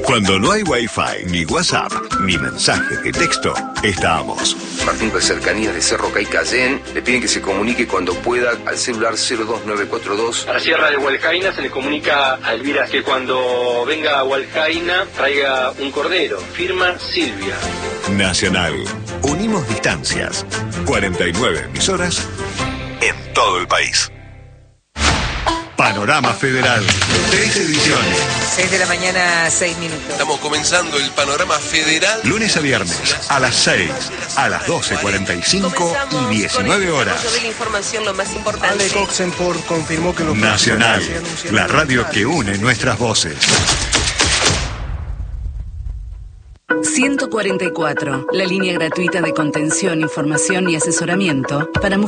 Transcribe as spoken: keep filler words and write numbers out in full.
Cuando no hay Wi-Fi, ni WhatsApp, ni mensaje de texto, estamos. Martín de Cercanías de Cerro Caicayén le piden que se comunique cuando pueda al celular cero dos nueve cuatro dos. A la Sierra de Hualcaina se le comunica a Elvira que cuando venga a Hualcaina traiga un cordero. Firma Silvia. Nacional. Unimos distancias. cuarenta y nueve emisoras en todo el país. Panorama Federal. Tres ediciones. seis de la mañana, seis minutos. Estamos comenzando el Panorama Federal. Lunes a viernes, a las seis, a las doce cuarenta y cinco y diecinueve horas. De la información, lo más importante. Ale Coxenport confirmó que los Nacional, la radio que une nuestras voces. ciento cuarenta y cuatro, la línea gratuita de contención, información y asesoramiento para mujeres.